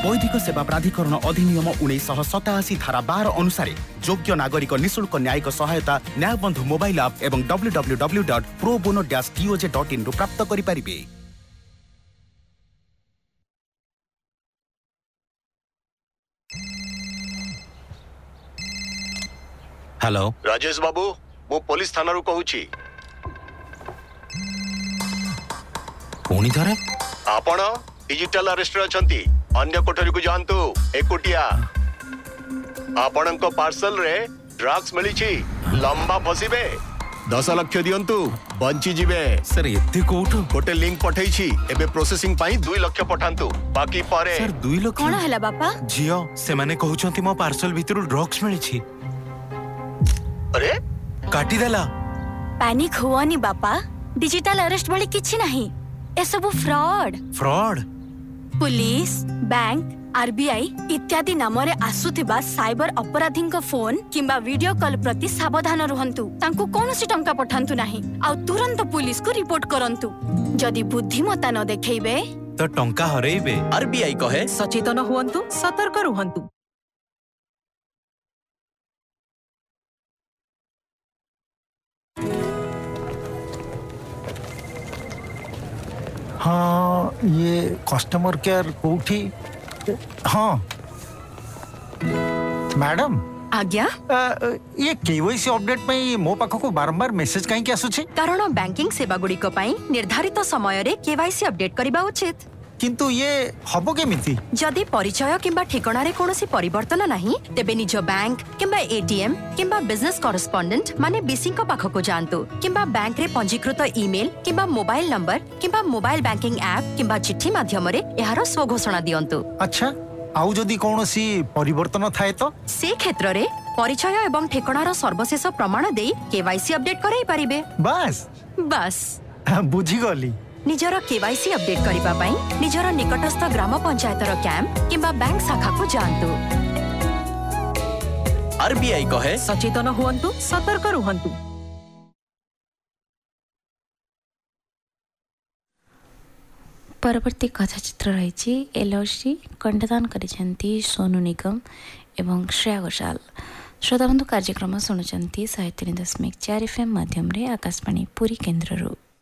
वैधिक सेवा प्राधिकरण अधिनियम 1987 धारा 12 अनुसार योग्य नागरिक निःशुल्क न्यायिक सहायता न्यायबंधु मोबाइल ऐप एवं www.probono-toj.in रु प्राप्त करि परिबे। हेलो राजेश बाबू मु पुलिस थाना रु कहूची। पुणी थरे आपण डिजिटल अरेस्ट रे अछंती अन्य कोठरी को जानतु एकुटिया आपणक पार्सल रे ड्रग्स मिली छी लंबा फसिबे 10 लाख दियंतु बंची जिवे। सर एते कोठो गोटे लिंक पठै छी एबे प्रोसेसिंग पई 2 लाख पठांतु बाकी पारे। सर 2 लाख कोन हला बापा जियो से माने कहउछंती मो पार्सल भितरु ड्रग्स मिली छी। अरे काटी देला। पैनिक हुआनी बापा डिजिटल अरेस्ट वाली किछि नहीं ए सब फ्रॉड पुलिस बैंक आरबीआई इत्यादि नाम रे आसुथिबा साइबर अपराधी फोन किंबा वीडियो कॉल प्रति सावधान रहंतु तांको कोनोसी टंका पठांतु नहीं आ तुरंत पुलिस को रिपोर्ट करंतु जदि बुद्धिमत्ता न देखैबे तो टंका हरैबे। आरबीआई कहे सचेतन हुअन्तु सतर्क रुहन्तु। हाँ ये कस्टमर केयर कोठी। हाँ मैडम आज्ञा ये केवाईसी अपडेट में मो पाख को बारंबार मेसेज कहीं आसुछि कारण बैंकिंग सेवा गुडी को पई निर्धारित समय रे केवाईसी अपडेट करिबा उचित किंतु ये हबो केमिति जदि परिचय किंबा ठिकाना रे कोनोसी परिवर्तन नाही तेबे निज बैंक किंबा एटीएम किंबा बिजनेस कॉरेस्पोंडेंट माने बीसी को पाख को जानतु किंबा बैंक रे पंजीकृत ईमेल किंबा मोबाइल नंबर किंबा मोबाइल बैंकिंग ऐप किंबा चिट्ठी माध्यम रे एहार स्व घोषणा दियंतु। अच्छा आउ जदि कोनोसी परिवर्तन थाए तो से क्षेत्र रे परिचय एवं ठिकानार सर्वशेष प्रमाण देई केवाईसी अपडेट कराई परिबे। बस बुझी गली। निजर केवाईसी अपडेट करिबा पई निजर निकटस्थ ग्राम पंचायतर कैंप किंबा बैंक शाखा को जानतु। आरबीआई कहे सचेतन हुअन्तु सतर्क रुहन्तु। परवर्ती कथाचित्र रही एलओसी कंठदान करिसेंती सोनू निगम एवं श्रेया घोषाल। श्रोताबंधु कार्यक्रम शुणुचंती 103.4 FM माध्यम रे आकाशवाणी पुरी केन्द्ररू।